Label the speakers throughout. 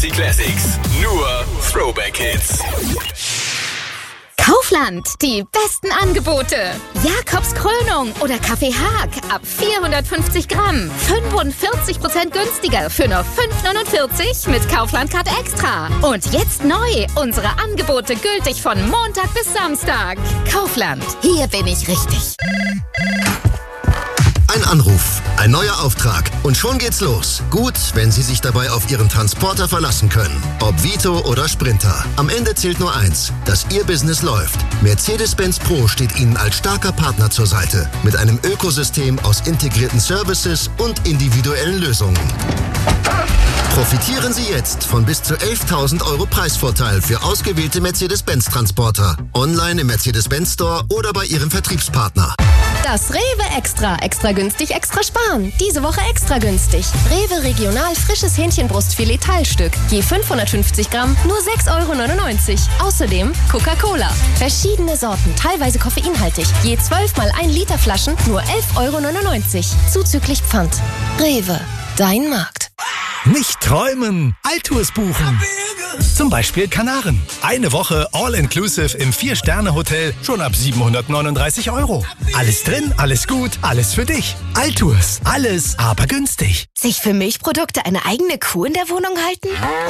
Speaker 1: Fantasy Classics. Nur Throwback Hits.
Speaker 2: Kaufland, die besten Angebote. Jakobs Krönung oder Kaffee Haag ab 450 Gramm. 45% günstiger für nur 5,49 mit Kaufland-Card Extra. Und jetzt neu, unsere Angebote gültig von Montag bis Samstag. Kaufland, hier bin ich richtig.
Speaker 3: Ein Anruf, ein neuer Auftrag und schon geht's los. Gut, wenn Sie sich dabei auf Ihren Transporter verlassen können. Ob Vito oder Sprinter. Am Ende zählt nur eins, dass Ihr Business läuft. Mercedes-Benz Pro steht Ihnen als starker Partner zur Seite. Mit einem Ökosystem aus integrierten Services und individuellen Lösungen. Profitieren Sie jetzt von bis zu 11.000 € Preisvorteil für ausgewählte Mercedes-Benz-Transporter. Online im Mercedes-Benz Store oder bei Ihrem Vertriebspartner.
Speaker 4: Das Rewe Extra. Extra günstig, extra sparen. Diese Woche extra günstig. Rewe Regional frisches Hähnchenbrustfilet Teilstück. Je 550 Gramm, nur 6,99 €. Außerdem Coca-Cola. Verschiedene Sorten, teilweise koffeinhaltig. Je 12 mal 1 Liter Flaschen, nur 11,99 €. Zuzüglich Pfand. Rewe. Dein Markt.
Speaker 5: Nicht träumen, Altours buchen. Zum Beispiel Kanaren. Eine Woche All-Inclusive im 4-Sterne-Hotel schon ab 739 €. Alles drin, alles gut, alles für dich. Altours. Alles, aber günstig.
Speaker 4: Sich für Milchprodukte eine eigene Kuh in der Wohnung halten?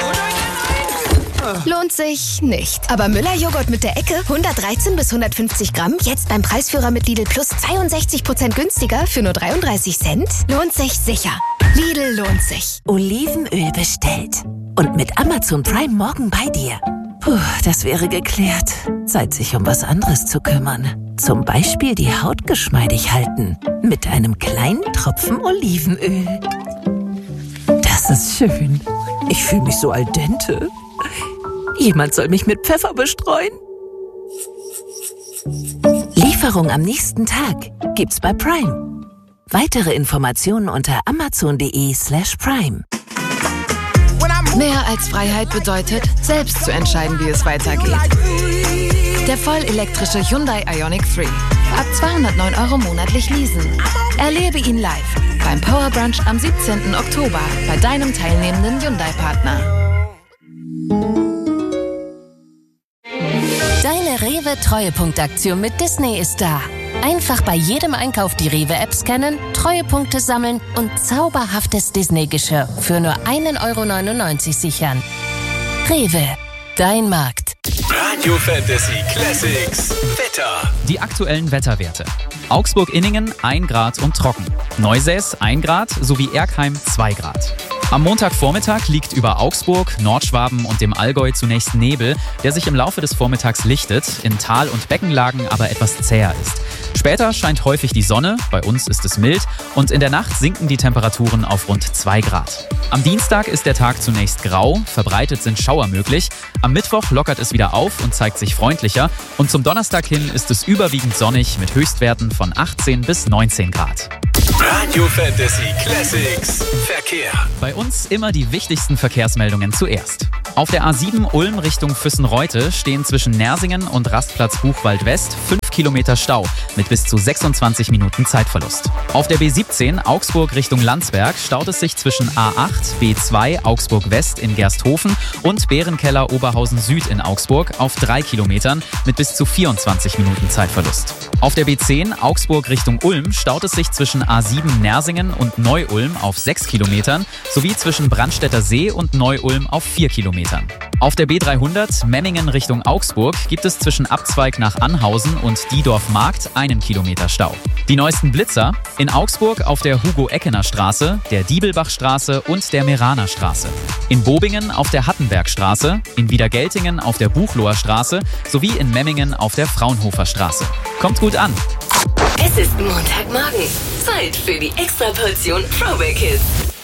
Speaker 4: Lohnt sich nicht. Aber Müller-Joghurt mit der Ecke, 113 bis 150 Gramm, jetzt beim Preisführer mit Lidl Plus 62% günstiger für nur 33 Cent? Lohnt sich sicher. Lidl lohnt sich.
Speaker 6: Olivenöl bestellt. Und mit Amazon Prime morgen bei dir. Puh, das wäre geklärt. Zeit, sich um was anderes zu kümmern. Zum Beispiel die Haut geschmeidig halten. Mit einem kleinen Tropfen Olivenöl. Das ist schön. Ich fühle mich so al dente. Jemand soll mich mit Pfeffer bestreuen. Lieferung am nächsten Tag gibt's bei Prime. Weitere Informationen unter amazon.de/prime.
Speaker 7: Mehr als Freiheit bedeutet, selbst zu entscheiden, wie es weitergeht. Der vollelektrische Hyundai Ioniq 3. Ab 209 € monatlich leasen. Erlebe ihn live beim Power Brunch am 17. Oktober bei deinem teilnehmenden Hyundai-Partner.
Speaker 4: Deine Rewe-Treuepunktaktion mit Disney ist da. Einfach bei jedem Einkauf die Rewe-App scannen, Treuepunkte sammeln und zauberhaftes Disney-Geschirr für nur 1,99 € sichern. Rewe, dein Markt.
Speaker 1: Radio Fantasy Classics. Wetter.
Speaker 8: Die aktuellen Wetterwerte. Augsburg-Inningen 1 Grad und trocken. Neusäß 1 Grad sowie Erkheim 2 Grad. Am Montagvormittag liegt über Augsburg, Nordschwaben und dem Allgäu zunächst Nebel, der sich im Laufe des Vormittags lichtet, in Tal- und Beckenlagen aber etwas zäher ist. Später scheint häufig die Sonne, bei uns ist es mild und in der Nacht sinken die Temperaturen auf rund 2 Grad. Am Dienstag ist der Tag zunächst grau, verbreitet sind Schauer möglich. Am Mittwoch lockert es wieder auf und zeigt sich freundlicher und zum Donnerstag hin ist es überwiegend sonnig mit Höchstwerten von 18 bis 19 Grad.
Speaker 1: Radio Fantasy Classics. Verkehr.
Speaker 8: Bei uns immer die wichtigsten Verkehrsmeldungen zuerst. Auf der A7 Ulm Richtung Füssen-Reute stehen zwischen Nersingen und Rastplatz Buchwald West 5 Kilometer Stau mit bis zu 26 Minuten Zeitverlust. Auf der B17 Augsburg Richtung Landsberg staut es sich zwischen A8, B2 Augsburg West in Gersthofen und Bärenkeller Oberhausen Süd in Augsburg auf 3 Kilometern mit bis zu 24 Minuten Zeitverlust. Auf der B10 Augsburg Richtung Ulm staut es sich zwischen A7 Nersingen und Neu-Ulm auf 6 Kilometern sowie zwischen Brandstätter See und Neu-Ulm auf 4 Kilometern. Auf der B300 Memmingen Richtung Augsburg gibt es zwischen Abzweig nach Anhausen und Diedorf-Markt 1 Kilometer Stau. Die neuesten Blitzer in Augsburg auf der Hugo-Eckener Straße, der Diebelbachstraße und der Meraner Straße. In Bobingen auf der Hattenbergstraße, in Wiedergeltingen auf der Buchloher Straße sowie in Memmingen auf der Fraunhofer Straße. Kommt gut an!
Speaker 6: Es ist Montagmorgen. Zeit für die Extraportion Throwback Hits.